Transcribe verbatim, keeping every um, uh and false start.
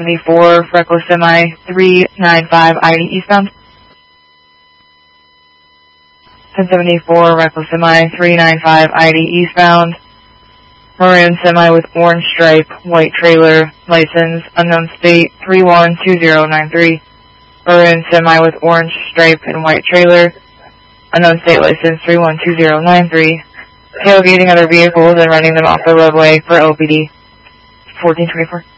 seventy-four, Freckle Semi, three nine five I D eastbound. ten seventy-four, Reckless Semi, three nine five I D eastbound. Maroon Semi with orange stripe, white trailer, license, unknown state, three one two zero nine three. Maroon Semi with orange stripe and white trailer, unknown state license, three one two zero nine three. Tailgating other vehicles and running them off the roadway for O P D. fourteen twenty-four.